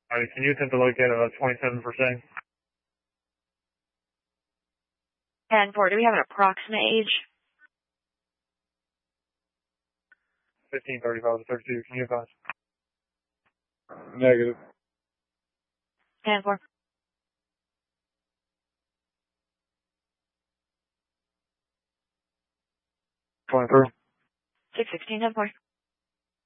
Alright, can you attempt to locate a 27%? 10-4, do we have an approximate age? 1535 to 32, can you advise? Negative. 10-4. 23. 616, 10-4.